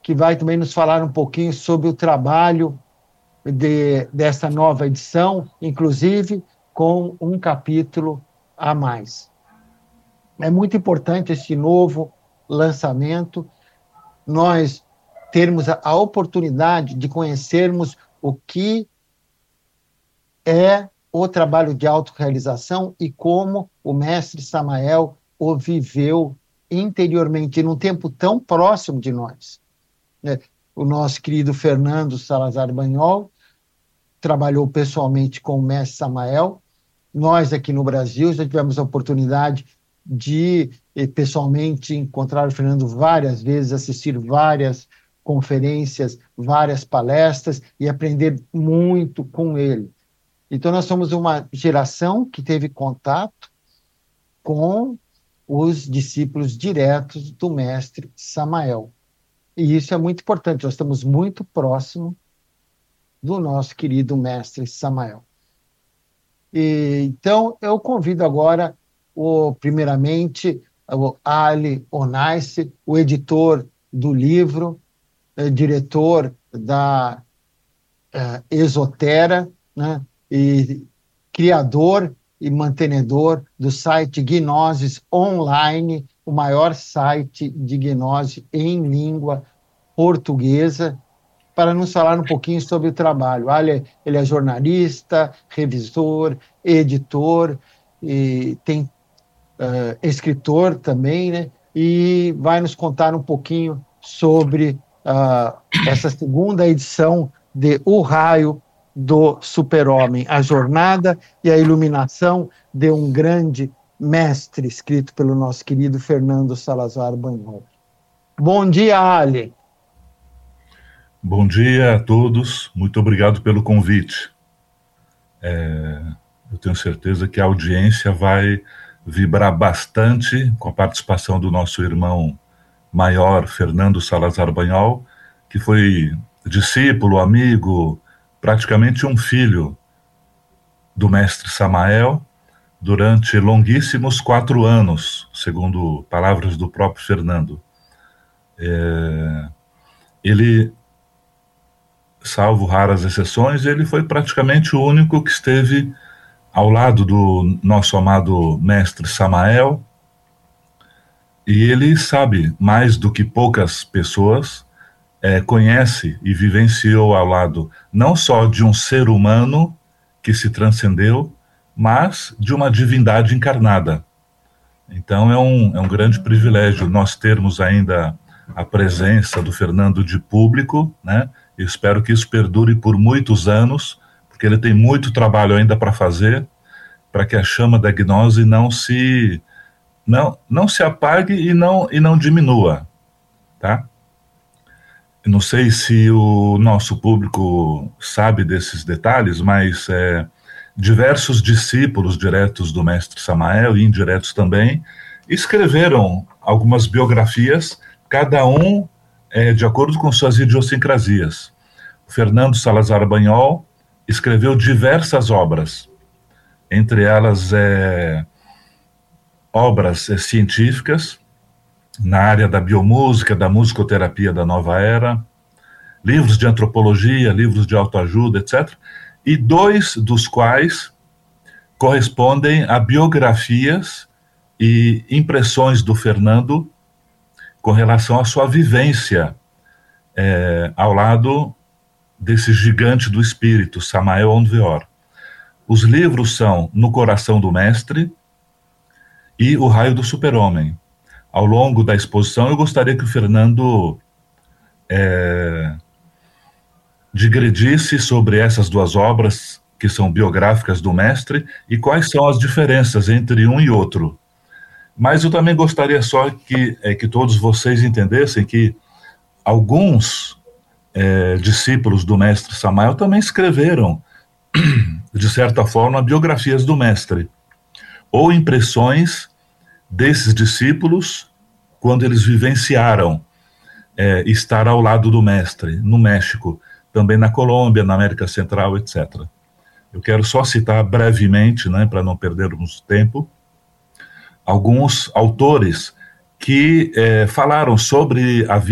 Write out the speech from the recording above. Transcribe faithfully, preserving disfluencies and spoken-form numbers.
que vai também nos falar um pouquinho sobre o trabalho de, dessa nova edição, inclusive com um capítulo a mais. É muito importante esse novo lançamento, nós termos a, a oportunidade de conhecermos o que é o trabalho de autorrealização e como o mestre Samael o viveu interiormente, num tempo tão próximo de nós. O nosso querido Fernando Salazar Banhol trabalhou pessoalmente com o mestre Samael. Nós, aqui no Brasil, já tivemos a oportunidade de, pessoalmente, encontrar o Fernando várias vezes, assistir várias conferências, várias palestras e aprender muito com ele. Então, nós somos uma geração que teve contato com os discípulos diretos do mestre Samael. E isso é muito importante, nós estamos muito próximo do nosso querido mestre Samael. E, então, eu convido agora, o, primeiramente, o Ali Onaisi, o editor do livro, eh, diretor da eh, Esotera, né, e criador e mantenedor do site Gnosis Online, o maior site de gnose em língua portuguesa, para nos falar um pouquinho sobre o trabalho. Olha, ele é jornalista, revisor, editor, e tem uh, escritor também, né? E vai nos contar um pouquinho sobre uh, essa segunda edição de O Raio do Super-Homem, a jornada e a iluminação de um grande mestre, escrito pelo nosso querido Fernando Salazar Banhol. Bom dia, Ali. Bom dia a todos, muito obrigado pelo convite. É, eu tenho certeza que a audiência vai vibrar bastante com a participação do nosso irmão maior, Fernando Salazar Banhol, que foi discípulo, amigo, praticamente um filho do mestre Samael durante longuíssimos quatro anos, segundo palavras do próprio Fernando. É, ele, salvo raras exceções, ele foi praticamente o único que esteve ao lado do nosso amado mestre Samael, e ele sabe mais do que poucas pessoas, é, conhece e vivenciou ao lado não só de um ser humano que se transcendeu, mas de uma divindade encarnada. Então é um, é um grande privilégio nós termos ainda a presença do Fernando de público, né? Eu espero que isso perdure por muitos anos, porque ele tem muito trabalho ainda para fazer, para que a chama da gnose não se, não, não se apague e não, e não diminua, tá? Eu não sei se o nosso público sabe desses detalhes, mas é, diversos discípulos diretos do mestre Samael e indiretos também escreveram algumas biografias, cada um é, de acordo com suas idiosincrasias. O Fernando Salazar Banhol escreveu diversas obras, entre elas é, obras é, científicas, na área da biomúsica, da musicoterapia da nova era, livros de antropologia, livros de autoajuda, etcétera, e dois dos quais correspondem a biografias e impressões do Fernando com relação à sua vivência é, ao lado desse gigante do espírito, Samael Aun Weor. Os livros são No Coração do Mestre e O Raio do Super-Homem. Ao longo da exposição, eu gostaria que o Fernando é, digredisse sobre essas duas obras, que são biográficas do mestre, e quais são as diferenças entre um e outro. Mas eu também gostaria só que, é, que todos vocês entendessem que alguns é, discípulos do mestre Samael também escreveram, de certa forma, biografias do mestre, ou impressões desses discípulos quando eles vivenciaram é, estar ao lado do mestre, no México, também na Colômbia, na América Central, etcétera. Eu quero só citar brevemente, né, para não perdermos tempo, alguns autores que é, falaram sobre a